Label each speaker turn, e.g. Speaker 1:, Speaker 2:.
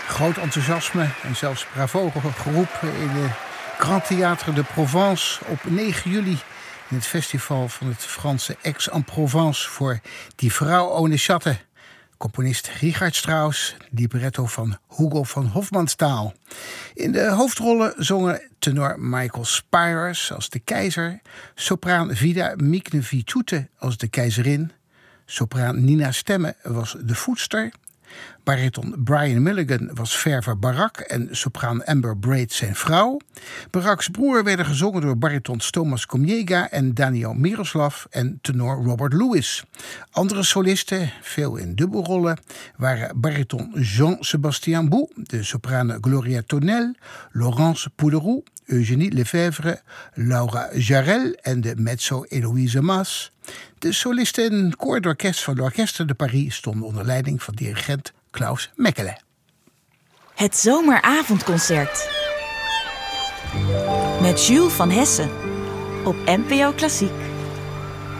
Speaker 1: Groot enthousiasme en zelfs bravo geroepen in de Grand Théâtre de Provence op 9 juli... in het festival van het Franse Aix-en-Provence voor Die Vrouw ohne Schatten. Componist Richard Strauss, libretto van Hugo van Hofmannsthal. In de hoofdrollen zongen tenor Michael Spyres als de keizer, sopraan Vida Miknevičiūtė als de keizerin, sopraan Nina Stemme was de voedster, bariton Brian Milligan was verver Barak en sopraan Amber Braid zijn vrouw. Baraks broer werden gezongen door baritons Thomas Komiega en Daniel Miroslav en tenor Robert Lewis. Andere solisten, veel in dubbelrollen, waren bariton Jean-Sébastien Bou, de sopraan Gloria Tonnel, Laurence Pouleroux, Eugénie Lefèvre, Laura Jarel en de mezzo Eloïse Mas. De solisten en koor d'orkest van l'Orchestre de Paris stonden onder leiding van dirigent Klaus Mekele.
Speaker 2: Het zomeravondconcert met Jules van Hessen op NPO Klassiek.